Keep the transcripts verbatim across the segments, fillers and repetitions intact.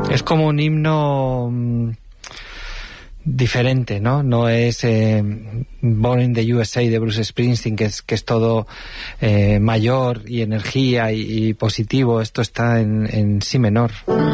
Es como un himno mmm, diferente, ¿no? No es eh, Born in the U S A de Bruce Springsteen, que es, que es todo eh, mayor y energía y, y positivo. Esto está en, en si menor.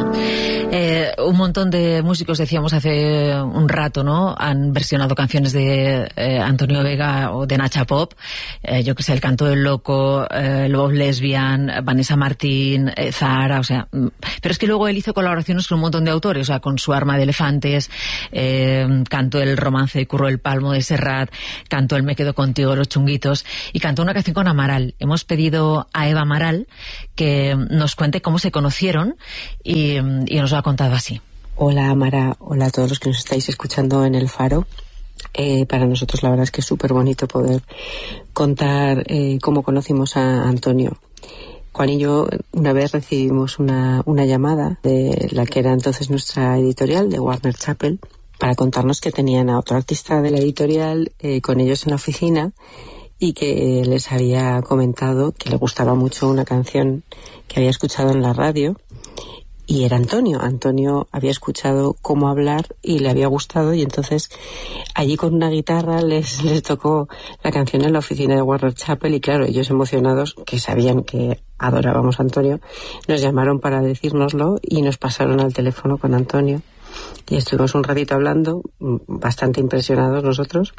Eh, un montón de músicos, decíamos hace un rato, ¿no? Han versionado canciones de eh, Antonio Vega o de Nacha Pop. Eh, yo que sé, El Canto del Loco, eh, Love Lesbian, Vanessa Martín, eh, Zahara, o sea... Pero es que luego él hizo colaboraciones con un montón de autores, o sea, con Su Arma de Elefantes, eh, cantó el romance de Curro el Palmo de Serrat, cantó el Me Quedo Contigo de Los Chunguitos y cantó una canción con Amaral. Hemos pedido a Eva Amaral que nos cuente cómo se conocieron y, y nos lo ha contado así. Hola Amara, hola a todos los que nos estáis escuchando en El Faro. Eh, para nosotros la verdad es que es súper bonito poder contar eh, cómo conocimos a Antonio. Juan y yo una vez recibimos una, una llamada de la que era entonces nuestra editorial, de Warner Chappell, para contarnos que tenían a otro artista de la editorial eh, con ellos en la oficina y que les había comentado que le gustaba mucho una canción que había escuchado en la radio. Y era Antonio. Antonio había escuchado Cómo Hablar y le había gustado, y entonces allí con una guitarra les, les tocó la canción en la oficina de Warner Chappell, y claro, ellos emocionados, que sabían que adorábamos a Antonio, nos llamaron para decírnoslo y nos pasaron al teléfono con Antonio. Y estuvimos un ratito hablando, bastante impresionados nosotros.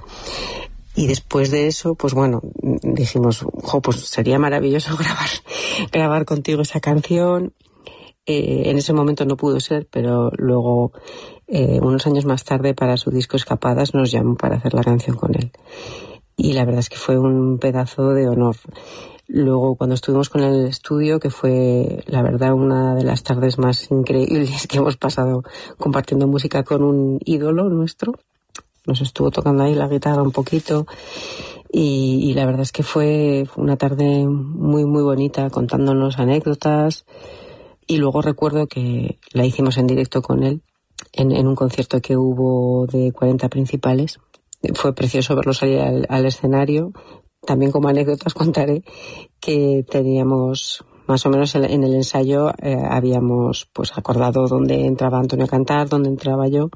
Y después de eso, pues bueno, dijimos, jo, pues sería maravilloso grabar, grabar contigo esa canción. Eh, en ese momento no pudo ser, pero luego, eh, unos años más tarde, para su disco Escapadas, nos llamó para hacer la canción con él. Y la verdad es que fue un pedazo de honor. Luego, cuando estuvimos con él en el estudio, que fue, la verdad, una de las tardes más increíbles que hemos pasado compartiendo música con un ídolo nuestro, nos estuvo tocando ahí la guitarra un poquito. Y, y la verdad es que fue una tarde muy, muy bonita, contándonos anécdotas. Y luego recuerdo que la hicimos en directo con él, en, en un concierto que hubo de cuarenta principales. Fue precioso verlo salir al, al escenario. También como anécdotas contaré que teníamos, más o menos en el ensayo, eh, habíamos pues acordado dónde entraba Antonio a cantar, dónde entraba yo.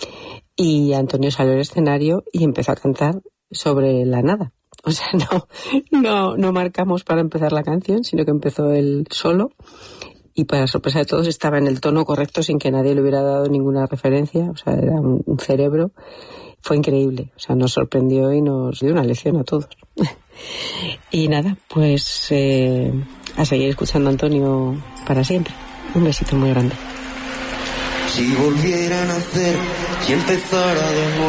Y Antonio salió al escenario y empezó a cantar sobre la nada. O sea, no, no, no marcamos para empezar la canción, sino que empezó él solo. Y para sorpresa de todos estaba en el tono correcto sin que nadie le hubiera dado ninguna referencia. O sea, era un, un cerebro. Fue increíble. O sea, nos sorprendió y nos dio una lección a todos. Y nada, pues eh, a seguir escuchando a Antonio para siempre. Un besito muy grande. Si volviera a nacer y empezara de nuevo.